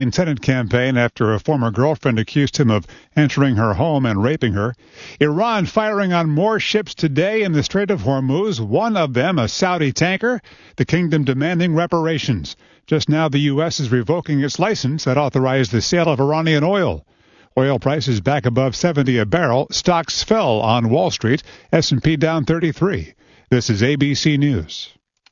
Senate campaign after a former girlfriend accused him of entering her home and raping her. Iran firing on more ships today in the Strait of Hormuz, one of them a Saudi tanker, the kingdom demanding reparations. Just now the U.S. is revoking its license that authorized the sale of Iranian oil. Oil prices back above $70 a barrel. Stocks fell on Wall Street. S&P down 33. This is ABC News.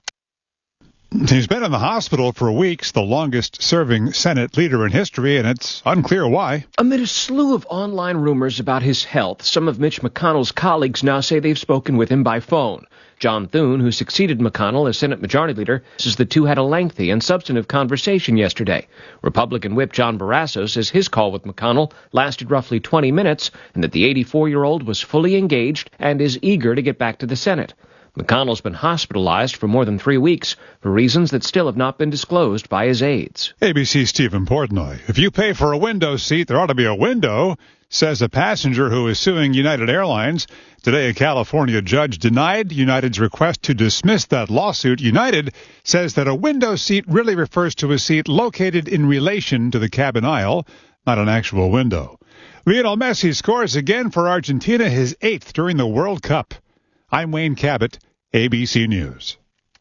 He's been in the hospital for weeks, the longest-serving Senate leader in history, and it's unclear why. Amid a slew of online rumors about his health, some of Mitch McConnell's colleagues now say they've spoken with him by phone. John Thune, who succeeded McConnell as Senate Majority Leader, says the two had a lengthy and substantive conversation yesterday. Republican Whip John Barrasso says his call with McConnell lasted roughly 20 minutes and that the 84-year-old was fully engaged and is eager to get back to the Senate. McConnell's been hospitalized for more than 3 weeks for reasons that still have not been disclosed by his aides. ABC's Stephen Portnoy. If you pay for a window seat, there ought to be a window, says a passenger who is suing United Airlines. Today, a California judge denied United's request to dismiss that lawsuit. United says that a window seat really refers to a seat located in relation to the cabin aisle, not an actual window. Lionel Messi scores again for Argentina, his 8th during the World Cup. I'm Wayne Cabot, ABC News.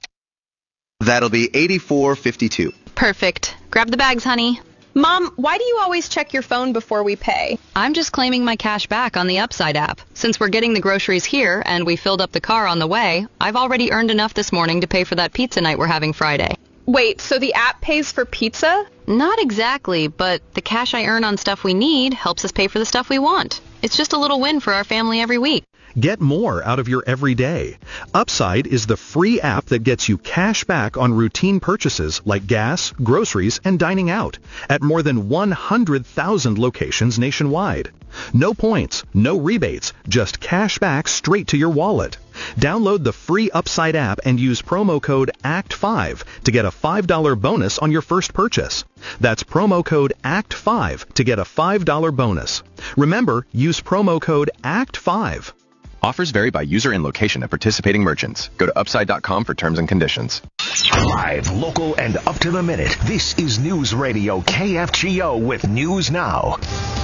That'll be 84.52. Perfect. Grab the bags, honey. Mom, why do you always check your phone before we pay? I'm just claiming my cash back on the Upside app. Since we're getting the groceries here and we filled up the car on the way, I've already earned enough this morning to pay for that pizza night we're having Friday. Wait, so the app pays for pizza? Not exactly, but the cash I earn on stuff we need helps us pay for the stuff we want. It's just a little win for our family every week. Get more out of your everyday. Upside is the free app that gets you cash back on routine purchases like gas, groceries, and dining out at more than 100,000 locations nationwide. No points, no rebates, just cash back straight to your wallet. Download the free Upside app and use promo code ACT5 to get a $5 bonus on your first purchase. That's promo code ACT5 to get a $5 bonus. Remember, use promo code ACT5. Offers vary by user and location at participating merchants. Go to upside.com for terms and conditions. Live, local, and up to the minute. This is News Radio KFGO with News Now.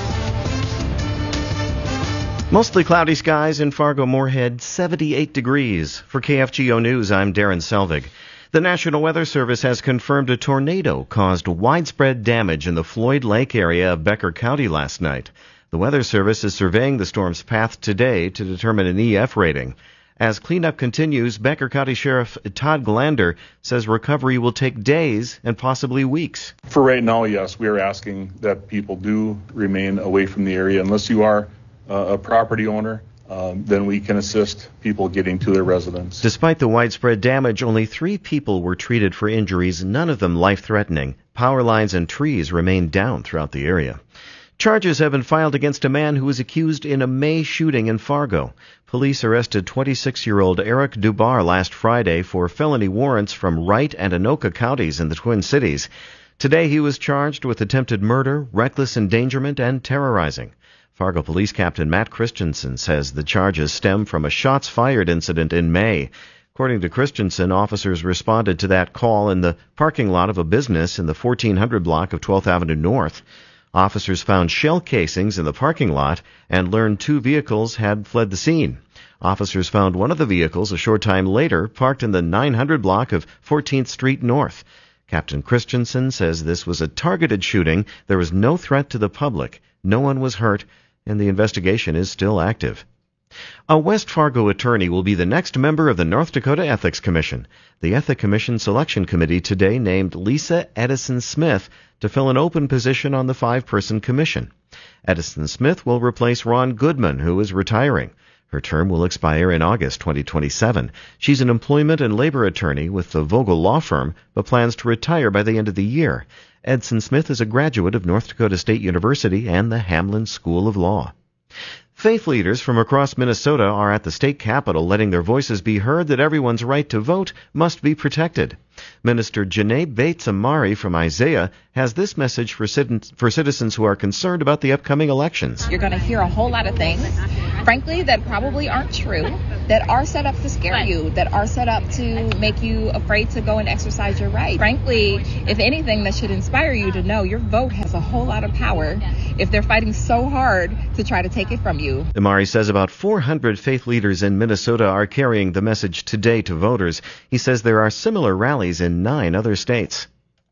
Mostly cloudy skies in Fargo-Moorhead, 78 degrees. For KFGO News, I'm Darren Selvig. The National Weather Service has confirmed a tornado caused widespread damage in the Floyd Lake area of Becker County last night. The Weather Service is surveying the storm's path today to determine an EF rating. As cleanup continues, Becker County Sheriff Todd Glander says recovery will take days and possibly weeks. For right now, yes, we are asking that people do remain away from the area. Unless you are a property owner, then we can assist people getting to their residence. Despite the widespread damage, only 3 people were treated for injuries, none of them life-threatening. Power lines and trees remain down throughout the area. Charges have been filed against a man who was accused in a May shooting in Fargo. Police arrested 26-year-old Eric Dubar last Friday for felony warrants from Wright and Anoka counties in the Twin Cities. Today he was charged with attempted murder, reckless endangerment, and terrorizing. Fargo Police Captain Matt Christensen says the charges stem from a shots-fired incident in May. According to Christensen, officers responded to that call in the parking lot of a business in the 1400 block of 12th Avenue North. Officers found shell casings in the parking lot and learned 2 vehicles had fled the scene. Officers found one of the vehicles a short time later parked in the 900 block of 14th Street North. Captain Christensen says this was a targeted shooting. There was no threat to the public. No one was hurt, and the investigation is still active. A West Fargo attorney will be the next member of the North Dakota Ethics Commission. The Ethics Commission Selection Committee today named Lisa Edison Smith to fill an open position on the 5-person commission. Edison Smith will replace Ron Goodman, who is retiring. Her term will expire in August 2027. She's an employment and labor attorney with the Vogel Law Firm, but plans to retire by the end of the year. Edison Smith is a graduate of North Dakota State University and the Hamlin School of Law. Faith leaders from across Minnesota are at the state capitol letting their voices be heard that everyone's right to vote must be protected. Minister Janae Bates Amari from Isaiah has this message for citizens who are concerned about the upcoming elections. You're going to hear a whole lot of things frankly, that probably aren't true, that are set up to scare you, that are set up to make you afraid to go and exercise your right. Frankly, if anything, that should inspire you to know your vote has a whole lot of power if they're fighting so hard to try to take it from you. Amari says about 400 faith leaders in Minnesota are carrying the message today to voters. He says there are similar rallies in 9 other states.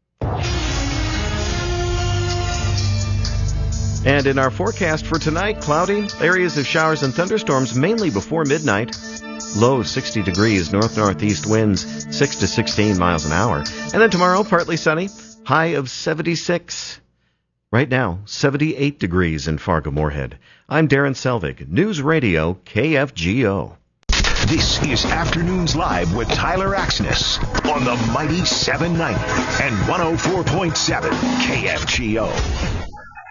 And in our forecast for tonight, cloudy, areas of showers and thunderstorms mainly before midnight. Low 60 degrees, north-northeast winds 6 to 16 miles an hour. And then tomorrow, partly sunny, high of 76. Right now, 78 degrees in Fargo-Moorhead. I'm Darren Selvig, News Radio KFGO. This is Afternoons Live with Tyler Axness on the mighty 790 and 104.7 KFGO.